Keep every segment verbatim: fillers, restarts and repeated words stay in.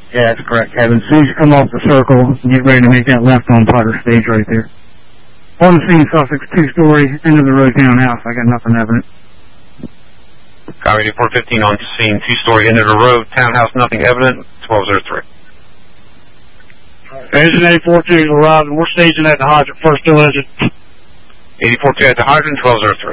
Yeah, that's correct, Kevin. As soon as you come off the circle, get ready to make that left on Potter Stage right there. On the scene, Sussex, two-story, end of the road townhouse. I got nothing evident. Copy, eighty-four fifteen on scene, two-story, end of the road, townhouse, nothing evident, twelve oh three. Engine eighty-four two is arriving. We're staging at the hydrant, first fill engine. eighty-four two at the hydrant, twelve oh three.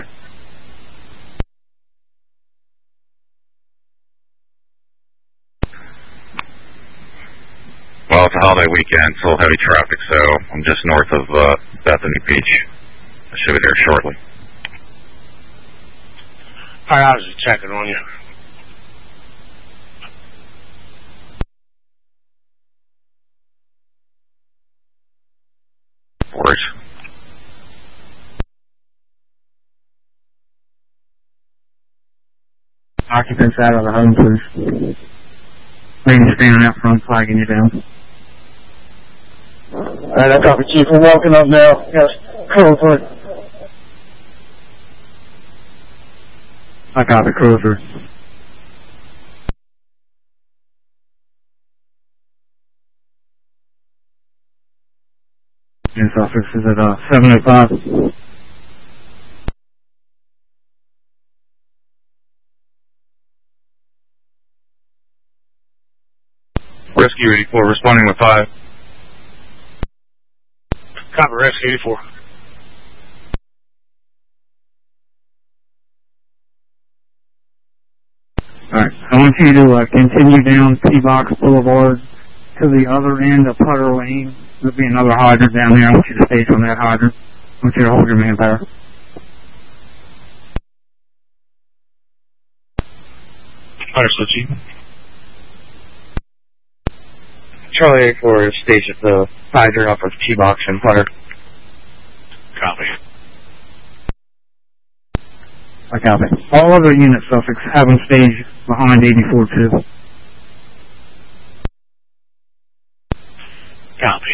Well, it's a holiday weekend, still heavy traffic, so I'm just north of uh, Bethany Beach. I should be there shortly. All right, I was just checking on you. Worries. Occupants out of the home, please. Lady standing out front, flagging you down. Alright, I copy, Chief. We're walking up now. Yes, cruiser. I copy, cruiser. Yes, office is at uh, seven oh five. Rescue eighty-four responding with five. Copy, Rescue eighty-four. Alright, I want you to uh, continue down T-Box Boulevard to the other end of Putter Lane. There'll be another hydrant down there. I want you to stage on that hydrant. I want you to hold your manpower. Understood, Chief. Charlie eighty-four is staged at the hydrant off of T-Box and Putter. Copy. I copy. All other units, Sussex, have them staged behind eighty-four two. Copy.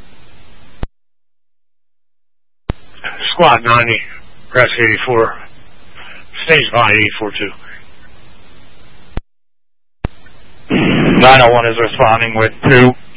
Squad ninety, Rescue eighty-four, stage behind eighty-four two. nine oh one is responding with two.